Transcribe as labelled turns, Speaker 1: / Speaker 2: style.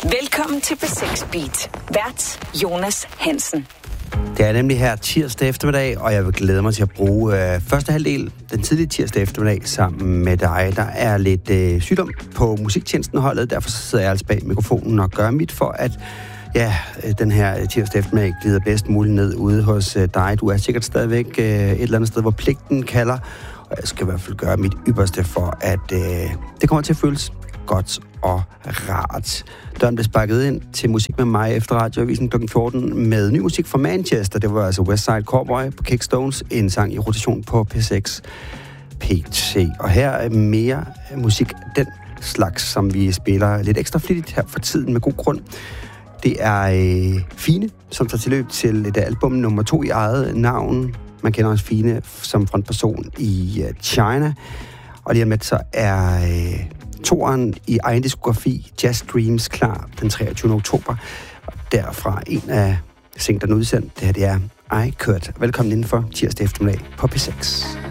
Speaker 1: Velkommen til P6 Beat. Vært Jonas Hansen.
Speaker 2: Det er nemlig her tirsdag eftermiddag, og jeg vil glæde mig til at bruge første halvdel, den tidlige tirsdag eftermiddag, sammen med dig. Der er lidt sygdom på musiktjenestenholdet, derfor sidder jeg altså bag mikrofonen og gør mit for, at den her tirsdag eftermiddag glider bedst muligt ned ude hos dig. Du er sikkert stadigvæk et eller andet sted, hvor pligten kalder, og jeg skal i hvert fald gøre mit ypperste for, at det kommer til at føles godt og rart. Døren blev sparket ind til musik med mig efter radioavisen kl. 14 med ny musik fra Manchester. Det var altså Westside Cowboy på Kickstones, en sang i rotation på P6 PT. Og her er mere musik, den slags, som vi spiller lidt ekstra flittigt her for tiden med god grund. Det er Fine, som tager tilløb til et album nummer 2 i eget navn. Man kender også Fine som frontperson i China. Og lige med så er toeren i egen diskografi, Jazz Dreams, klar den 23. oktober. Og derfra en af singlerne udsendt. Det her det er I Could. Velkommen indenfor tirsdag eftermiddag på P6.